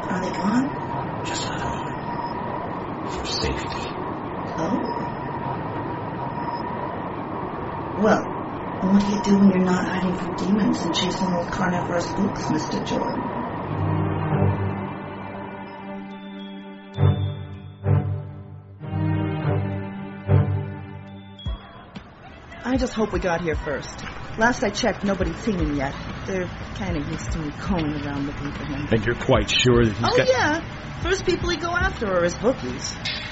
Are they gone? Just for the moment. For safety. Oh. Well, what do you do when you're not hiding from demons and chasing those carnivorous books, Mr. Jordan? I just hope we got here first. Last I checked, nobody'd seen him yet. They're kind of used to me combing around looking for him. And you're quite sure that he's got... Yeah. First people he'd go after are his bookies.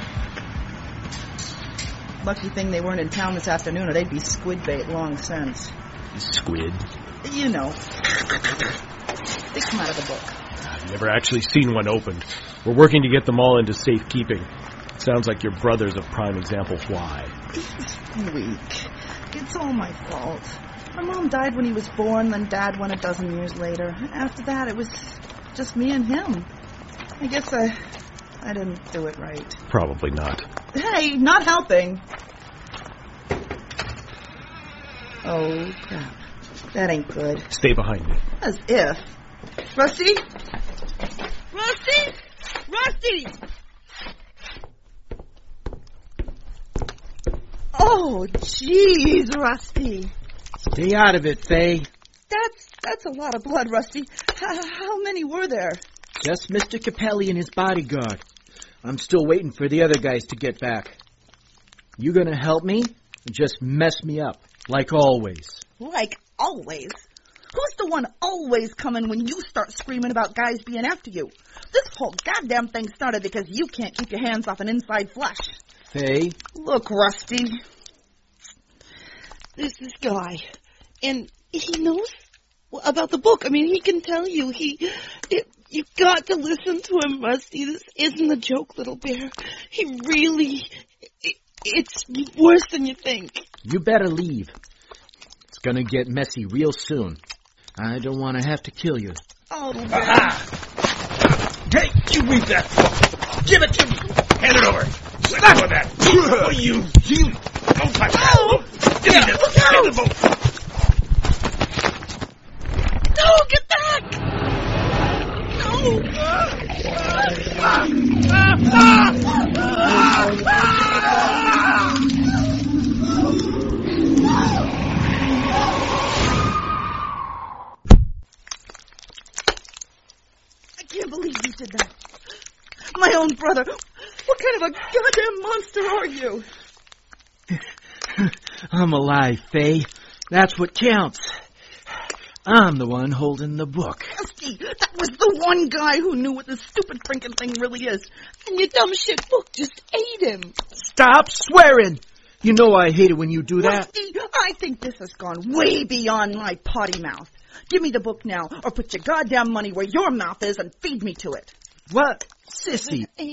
Lucky thing they weren't in town this afternoon, or they'd be squid bait long since. Squid? You know. They come out of the book. I've never actually seen one opened. We're working to get them all into safekeeping. Sounds like your brother's a prime example why. He's weak. It's all my fault. My mom died when he was born, then Dad went a dozen years later. After that, it was just me and him. I guess I didn't do it right. Probably not. Hey, not helping. Oh, crap. That ain't good. Stay behind me. As if. Rusty? Rusty! Rusty! Oh, jeez, Rusty. Stay out of it, Faye. That's a lot of blood, Rusty. How many were there? Just Mr. Capelli and his bodyguard. I'm still waiting for the other guys to get back. You gonna help me? Or just mess me up, like always? Like always? Who's the one always coming when you start screaming about guys being after you? This whole goddamn thing started because you can't keep your hands off an inside flush. Faye? Look, Rusty. This guy. And he knows about the book. I mean, he can tell you. You've got to listen to him, Rusty. This isn't a joke, little bear. He really... It's worse than you think. You better leave. It's gonna get messy real soon. I don't want to have to kill you. Oh, Hey, you read that book. Give it to me. Hand it over. Let go of that. Oh, you. Don't touch that. Oh. Give me this. Give the book. No, get back! I can't believe you did that. My own brother. What kind of a goddamn monster are you? I'm alive, Faye. That's what counts. I'm the one holding the book. Rusty, that was the one guy who knew what this stupid prinking thing really is. And your dumb shit book just ate him. Stop swearing! You know I hate it when you do that. Rusty, I think this has gone way beyond my potty mouth. Give me the book now, or put your goddamn money where your mouth is and feed me to it. What? Sissy,